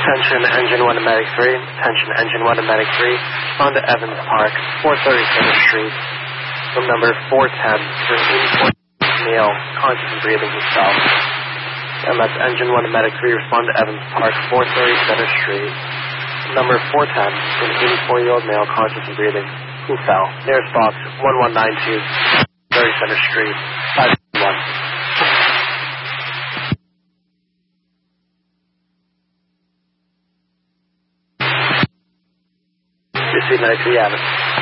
Attention Engine 1 to Medic 3. Attention Engine 1 to Medic 3. Respond to Evans Park, 430 Center Street. Room number 410 for an 84 male, conscious and breathing himself. And that's Engine 1 to Medic 3. Respond to Evans Park, 430 Center Street. Room number 410 for an 84-year-old male, conscious and breathing, who fell. Nearest box, 1192, 30 Center Street, 551. Receive 93 Avenue.